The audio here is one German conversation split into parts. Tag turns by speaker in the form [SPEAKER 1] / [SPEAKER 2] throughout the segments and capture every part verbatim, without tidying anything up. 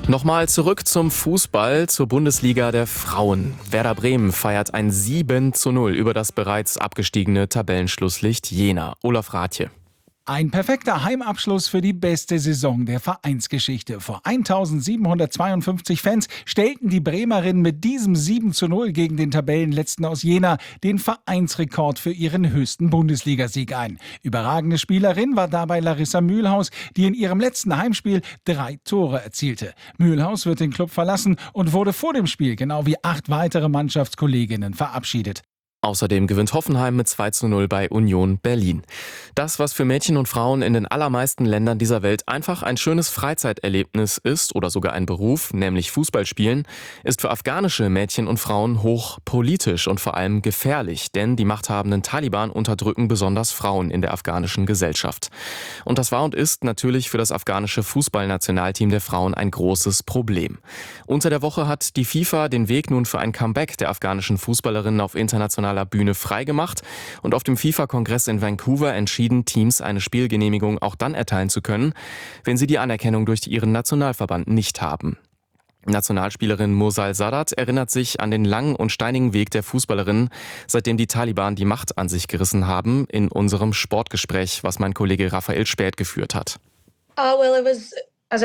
[SPEAKER 1] Nochmal zurück zum Fußball, zur Bundesliga der Frauen. Werder Bremen feiert ein sieben zu null über das bereits abgestiegene Tabellenschlusslicht Jena. Olaf Rathje.
[SPEAKER 2] Ein perfekter Heimabschluss für die beste Saison der Vereinsgeschichte. Vor eintausendsiebenhundertzweiundfünfzig Fans stellten die Bremerinnen mit diesem sieben zu null gegen den Tabellenletzten aus Jena den Vereinsrekord für ihren höchsten Bundesligasieg ein. Überragende Spielerin war dabei Larissa Mühlhaus, die in ihrem letzten Heimspiel drei Tore erzielte. Mühlhaus wird den Klub verlassen und wurde vor dem Spiel genau wie acht weitere Mannschaftskolleginnen verabschiedet.
[SPEAKER 1] Außerdem gewinnt Hoffenheim mit zwei zu null bei Union Berlin. Das, was für Mädchen und Frauen in den allermeisten Ländern dieser Welt einfach ein schönes Freizeiterlebnis ist oder sogar ein Beruf, nämlich Fußballspielen, ist für afghanische Mädchen und Frauen hochpolitisch und vor allem gefährlich, denn die machthabenden Taliban unterdrücken besonders Frauen in der afghanischen Gesellschaft. Und das war und ist natürlich für das afghanische Fußballnationalteam der Frauen ein großes Problem. Unter der Woche hat die FIFA den Weg nun für ein Comeback der afghanischen Fußballerinnen auf internationaler Bühne freigemacht und auf dem FIFA-Kongress in Vancouver entschieden, Teams eine Spielgenehmigung auch dann erteilen zu können, wenn sie die Anerkennung durch ihren Nationalverband nicht haben. Nationalspielerin Mursal Sadat erinnert sich an den langen und steinigen Weg der Fußballerinnen, seitdem die Taliban die Macht an sich gerissen haben, in unserem Sportgespräch, was mein Kollege Raphael Späth geführt hat.
[SPEAKER 3] Oh, well, it was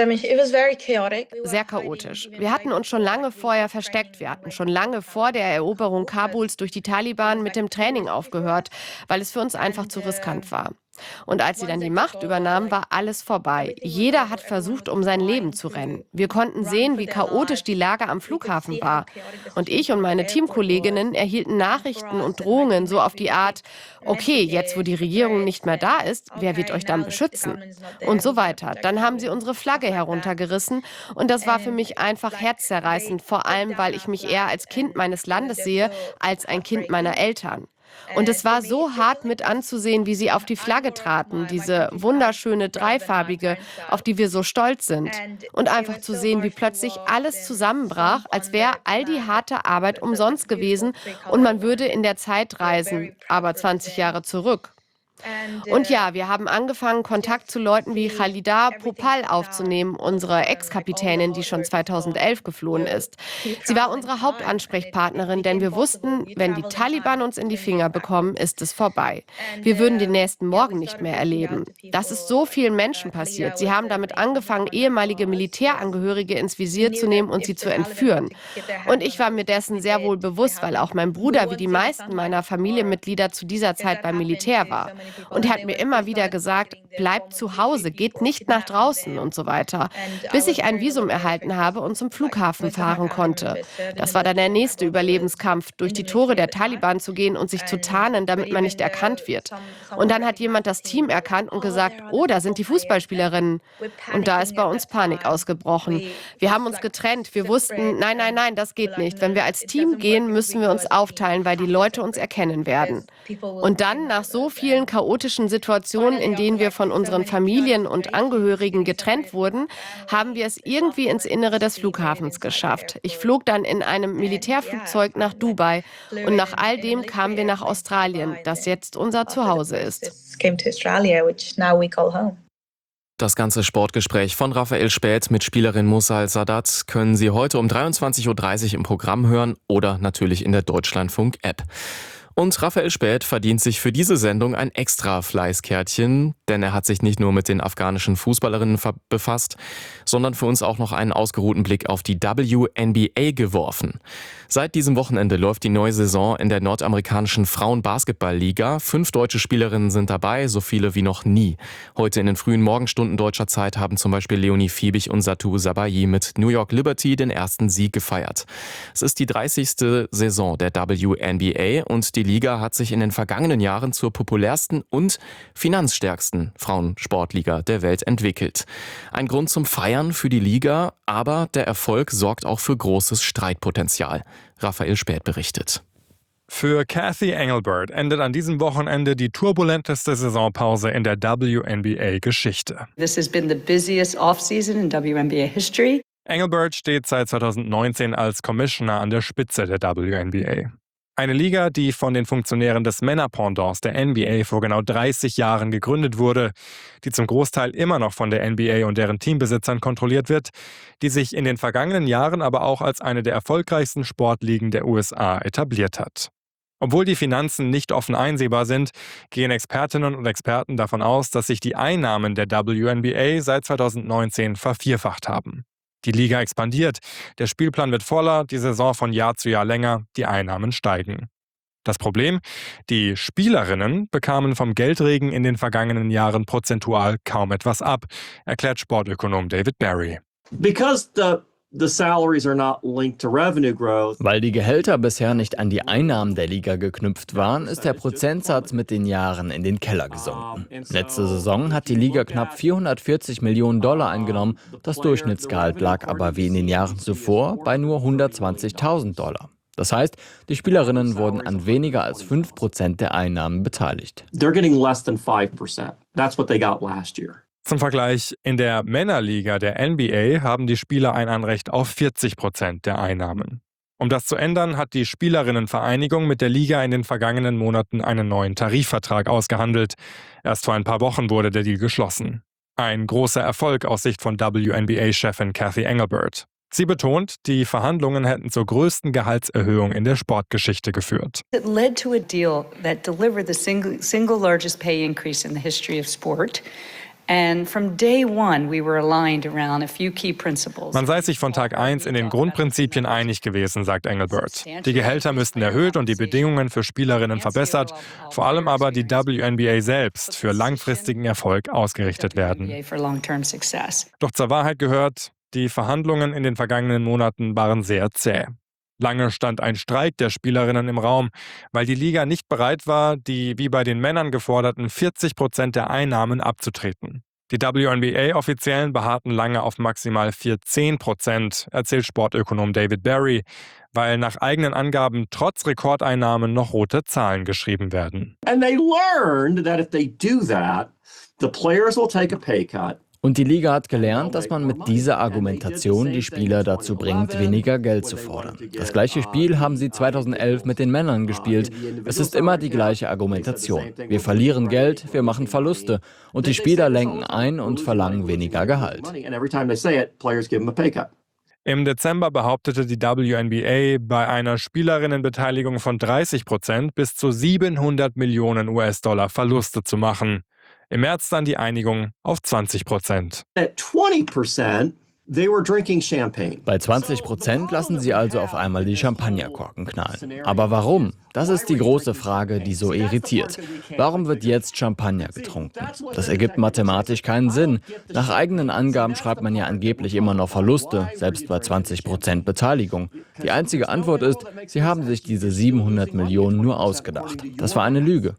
[SPEAKER 4] Sehr chaotisch. Wir hatten uns schon lange vorher versteckt. Wir hatten schon lange vor der Eroberung Kabuls durch die Taliban mit dem Training aufgehört, weil es für uns einfach zu riskant war. Und als sie dann die Macht übernahmen, war alles vorbei. Jeder hat versucht, um sein Leben zu rennen. Wir konnten sehen, wie chaotisch die Lage am Flughafen war. Und ich und meine Teamkolleginnen erhielten Nachrichten und Drohungen so auf die Art, okay, jetzt wo die Regierung nicht mehr da ist, wer wird euch dann beschützen? Und so weiter. Dann haben sie unsere Flagge heruntergerissen und das war für mich einfach herzzerreißend, vor allem, weil ich mich eher als Kind meines Landes sehe, als ein Kind meiner Eltern. Und es war so hart mit anzusehen, wie sie auf die Flagge traten, diese wunderschöne dreifarbige, auf die wir so stolz sind. Und einfach zu sehen, wie plötzlich alles zusammenbrach, als wäre all die harte Arbeit umsonst gewesen und man würde in der Zeit reisen, aber zwanzig Jahre zurück. Und ja, wir haben angefangen, Kontakt zu Leuten wie Khalida Popal aufzunehmen, unsere Ex-Kapitänin, die schon zweitausendelf geflohen ist. Sie war unsere Hauptansprechpartnerin, denn wir wussten, wenn die Taliban uns in die Finger bekommen, ist es vorbei. Wir würden den nächsten Morgen nicht mehr erleben. Das ist so vielen Menschen passiert. Sie haben damit angefangen, ehemalige Militärangehörige ins Visier zu nehmen und sie zu entführen. Und ich war mir dessen sehr wohl bewusst, weil auch mein Bruder, wie die meisten meiner Familienmitglieder, zu dieser Zeit beim Militär war. Und er hat mir immer wieder gesagt, bleibt zu Hause, geht nicht nach draußen und so weiter, bis ich ein Visum erhalten habe und zum Flughafen fahren konnte. Das war dann der nächste Überlebenskampf, durch die Tore der Taliban zu gehen und sich zu tarnen, damit man nicht erkannt wird. Und dann hat jemand das Team erkannt und gesagt, oh, da sind die Fußballspielerinnen. Und da ist bei uns Panik ausgebrochen. Wir haben uns getrennt, wir wussten, nein, nein, nein, das geht nicht. Wenn wir als Team gehen, müssen wir uns aufteilen, weil die Leute uns erkennen werden. Und dann, nach so vielen chaotischen Situationen, in denen wir von unseren Familien und Angehörigen getrennt wurden, haben wir es irgendwie ins Innere des Flughafens geschafft. Ich flog dann in einem Militärflugzeug nach Dubai und nach all dem kamen wir nach Australien, das jetzt unser Zuhause ist.
[SPEAKER 1] Das ganze Sportgespräch von Raphael Späth mit Spielerin Mursal Sadat können Sie heute um dreiundzwanzig Uhr dreißig im Programm hören oder natürlich in der Deutschlandfunk-App. Und Raphael Späth verdient sich für diese Sendung ein extra Fleißkärtchen, denn er hat sich nicht nur mit den afghanischen Fußballerinnen befasst, sondern für uns auch noch einen ausgeruhten Blick auf die W N B A geworfen. Seit diesem Wochenende läuft die neue Saison in der nordamerikanischen Frauen-Basketball-Liga. Fünf deutsche Spielerinnen sind dabei, so viele wie noch nie. Heute in den frühen Morgenstunden deutscher Zeit haben zum Beispiel Leonie Fiebig und Satou Sabayi mit New York Liberty den ersten Sieg gefeiert. Es ist die dreißigste Saison der W N B A und die Liga hat sich in den vergangenen Jahren zur populärsten und finanzstärksten Frauensportliga der Welt entwickelt. Ein Grund zum Feiern für die Liga, aber der Erfolg sorgt auch für großes Streitpotenzial. Raphael Späth berichtet.
[SPEAKER 5] Für Cathy Engelbert endet an diesem Wochenende die turbulenteste Saisonpause in der W N B A-Geschichte.
[SPEAKER 6] This has been the busiest offseason in W N B A history.
[SPEAKER 5] Engelbert steht seit zweitausendneunzehn als Commissioner an der Spitze der W N B A. Eine Liga, die von den Funktionären des Männerpendants der N B A vor genau dreißig Jahren gegründet wurde, die zum Großteil immer noch von der N B A und deren Teambesitzern kontrolliert wird, die sich in den vergangenen Jahren aber auch als eine der erfolgreichsten Sportligen der U S A etabliert hat. Obwohl die Finanzen nicht offen einsehbar sind, gehen Expertinnen und Experten davon aus, dass sich die Einnahmen der W N B A seit zweitausendneunzehn vervierfacht haben. Die Liga expandiert, der Spielplan wird voller, die Saison von Jahr zu Jahr länger, die Einnahmen steigen. Das Problem? Die Spielerinnen bekamen vom Geldregen in den vergangenen Jahren prozentual kaum etwas ab, erklärt Sportökonom David Berry.
[SPEAKER 3] Because the The salaries are not linked to revenue growth.
[SPEAKER 7] Weil die Gehälter bisher nicht an die Einnahmen der Liga geknüpft waren, ist der Prozentsatz mit den Jahren in den Keller gesunken. Letzte Saison hat die Liga knapp vierhundertvierzig Millionen Dollar eingenommen, das Durchschnittsgehalt lag aber wie in den Jahren zuvor bei nur hundertzwanzigtausend Dollar. Das heißt, die Spielerinnen wurden an weniger als fünf Prozent der Einnahmen beteiligt.
[SPEAKER 3] They're getting less than five percent. That's what they got last year.
[SPEAKER 5] Zum Vergleich, in der Männerliga der N B A haben die Spieler ein Anrecht auf vierzig Prozent der Einnahmen. Um das zu ändern, hat die Spielerinnenvereinigung mit der Liga in den vergangenen Monaten einen neuen Tarifvertrag ausgehandelt. Erst vor ein paar Wochen wurde der Deal geschlossen. Ein großer Erfolg aus Sicht von W N B A-Chefin Cathy Engelbert. Sie betont, die Verhandlungen hätten zur größten Gehaltserhöhung in der Sportgeschichte geführt.
[SPEAKER 6] It led to a deal that delivered the single, single largest pay increase in the history of sport. And from day one we were aligned around a few key principles.
[SPEAKER 5] Man sei sich von Tag eins in den Grundprinzipien einig gewesen, sagt Engelbert. Die Gehälter müssten erhöht und die Bedingungen für Spielerinnen verbessert, vor allem aber die W N B A selbst für langfristigen Erfolg ausgerichtet werden. Doch zur Wahrheit gehört, die Verhandlungen in den vergangenen Monaten waren sehr zäh. Lange stand ein Streik der Spielerinnen im Raum, weil die Liga nicht bereit war, die wie bei den Männern geforderten vierzig Prozent der Einnahmen abzutreten. Die W N B A-Offiziellen beharrten lange auf maximal vierzehn Prozent, erzählt Sportökonom David Berry, weil nach eigenen Angaben trotz Rekordeinnahmen noch rote Zahlen geschrieben werden.
[SPEAKER 3] And they learned that if they do that, the players will take a pay cut.
[SPEAKER 7] Und die Liga hat gelernt, dass man mit dieser Argumentation die Spieler dazu bringt, weniger Geld zu fordern. Das gleiche Spiel haben sie zweitausendelf mit den Männern gespielt. Es ist immer die gleiche Argumentation. Wir verlieren Geld, wir machen Verluste. Und die Spieler lenken ein und verlangen weniger Gehalt.
[SPEAKER 5] Im Dezember behauptete die W N B A, bei einer Spielerinnenbeteiligung von dreißig Prozent bis zu siebenhundert Millionen U S-Dollar Verluste zu machen. Im März dann die Einigung auf zwanzig Prozent.
[SPEAKER 7] Bei zwanzig Prozent lassen sie also auf einmal die Champagnerkorken knallen. Aber warum? Das ist die große Frage, die so irritiert. Warum wird jetzt Champagner getrunken? Das ergibt mathematisch keinen Sinn. Nach eigenen Angaben schreibt man ja angeblich immer noch Verluste, selbst bei zwanzig Prozent Beteiligung. Die einzige Antwort ist, sie haben sich diese siebenhundert Millionen nur ausgedacht. Das war eine Lüge.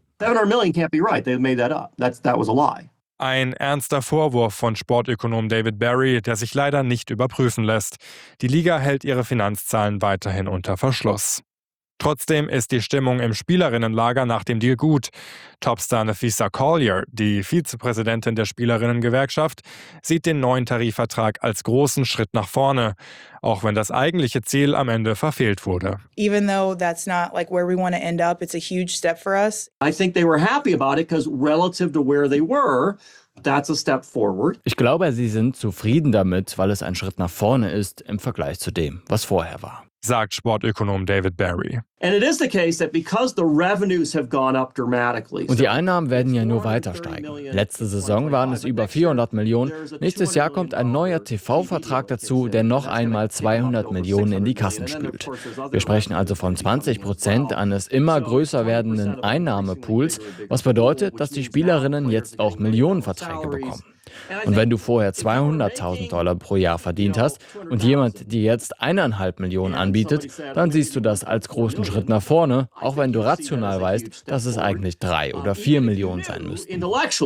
[SPEAKER 5] Ein ernster Vorwurf von Sportökonom David Berry, der sich leider nicht überprüfen lässt. Die Liga hält ihre Finanzzahlen weiterhin unter Verschluss. Trotzdem ist die Stimmung im Spielerinnenlager nach dem Deal gut. Topstar Napheesa Collier, die Vizepräsidentin der Spielerinnengewerkschaft, sieht den neuen Tarifvertrag als großen Schritt nach vorne, auch wenn das eigentliche Ziel am Ende verfehlt wurde.
[SPEAKER 8] Even though that's not like where we want to end up, it's a huge step for us.
[SPEAKER 3] I think they were happy about it because relative to where they were, that's a step forward.
[SPEAKER 7] Ich glaube, sie sind zufrieden damit, weil es ein Schritt nach vorne ist im Vergleich zu dem, was vorher war,
[SPEAKER 5] sagt Sportökonom David Berry.
[SPEAKER 3] And it is the case that because the revenues have gone up dramatically.
[SPEAKER 7] Und die Einnahmen werden ja nur weiter steigen. Letzte Saison waren es über vierhundert Millionen. Nächstes Jahr kommt ein neuer T V-Vertrag dazu, der noch einmal zweihundert Millionen in die Kassen spült. Wir sprechen also von zwanzig Prozent eines immer größer werdenden Einnahmepools, was bedeutet, dass die Spielerinnen jetzt auch Millionenverträge bekommen. Und wenn du vorher zweihunderttausend Dollar pro Jahr verdient hast und jemand dir jetzt eineinhalb Millionen anbietet, dann siehst du das als großen Schritt nach vorne, auch wenn du rational weißt, dass es eigentlich drei oder vier Millionen sein müssten.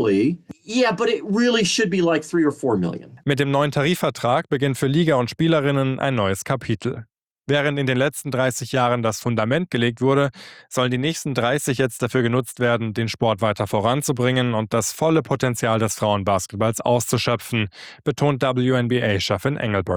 [SPEAKER 5] Mit dem neuen Tarifvertrag beginnt für Liga und Spielerinnen ein neues Kapitel. Während in den letzten dreißig Jahren das Fundament gelegt wurde, sollen die nächsten dreißig jetzt dafür genutzt werden, den Sport weiter voranzubringen und das volle Potenzial des Frauenbasketballs auszuschöpfen, betont W N B A-Chefin Engelbert.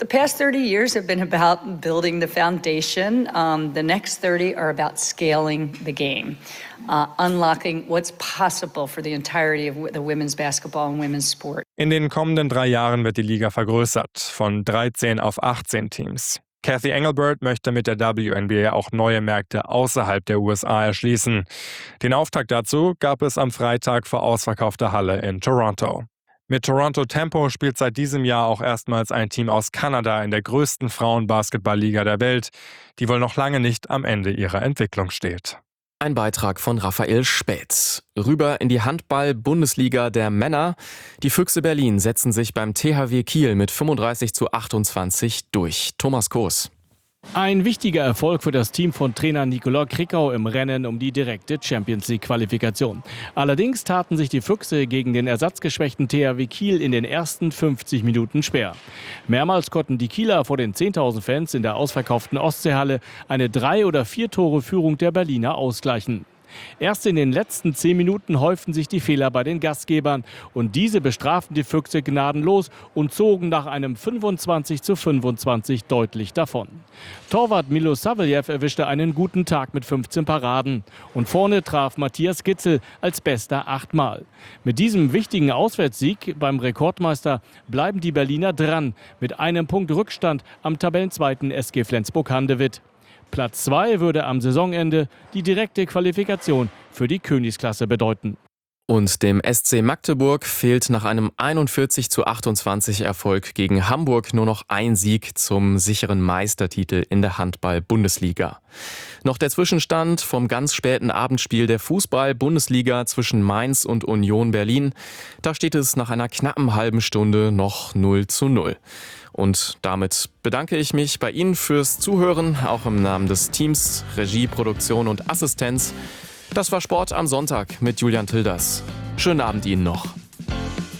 [SPEAKER 6] The past thirty years have been about building the foundation. Um, the next thirty are about scaling the game, uh, unlocking what's possible for the entirety of the women's basketball and women's sport.
[SPEAKER 5] In den kommenden drei Jahren wird die Liga vergrößert, von dreizehn auf achtzehn Teams. Cathy Engelbert möchte mit der W N B A auch neue Märkte außerhalb der U S A erschließen. Den Auftakt dazu gab es am Freitag vor ausverkaufter Halle in Toronto. Mit Toronto Tempo spielt seit diesem Jahr auch erstmals ein Team aus Kanada in der größten Frauenbasketballliga der Welt, die wohl noch lange nicht am Ende ihrer Entwicklung steht.
[SPEAKER 1] Ein Beitrag von Raphael Späth. Rüber in die Handball-Bundesliga der Männer. Die Füchse Berlin setzen sich beim T H W Kiel mit fünfunddreißig zu achtundzwanzig durch. Thomas Koos.
[SPEAKER 9] Ein wichtiger Erfolg für das Team von Trainer Nicolas Krickau im Rennen um die direkte Champions-League-Qualifikation. Allerdings taten sich die Füchse gegen den ersatzgeschwächten T H W Kiel in den ersten fünfzig Minuten schwer. Mehrmals konnten die Kieler vor den zehntausend Fans in der ausverkauften Ostseehalle eine drei- oder vier Tore Führung der Berliner ausgleichen. Erst in den letzten zehn Minuten häuften sich die Fehler bei den Gastgebern und diese bestraften die Füchse gnadenlos und zogen nach einem fünfundzwanzig zu fünfundzwanzig deutlich davon. Torwart Milo Saveljev erwischte einen guten Tag mit fünfzehn Paraden und vorne traf Matthias Gitzel als Bester achtmal. Mit diesem wichtigen Auswärtssieg beim Rekordmeister bleiben die Berliner dran mit einem Punkt Rückstand am Tabellenzweiten S G Flensburg-Handewitt. Platz zwei würde am Saisonende die direkte Qualifikation für die Königsklasse bedeuten.
[SPEAKER 1] Und dem S C Magdeburg fehlt nach einem einundvierzig zu achtundzwanzig Erfolg gegen Hamburg nur noch ein Sieg zum sicheren Meistertitel in der Handball-Bundesliga. Noch der Zwischenstand vom ganz späten Abendspiel der Fußball-Bundesliga zwischen Mainz und Union Berlin. Da steht es nach einer knappen halben Stunde noch null zu null. Und damit bedanke ich mich bei Ihnen fürs Zuhören, auch im Namen des Teams, Regie, Produktion und Assistenz. Das war Sport am Sonntag mit Julian Tilders. Schönen Abend Ihnen noch.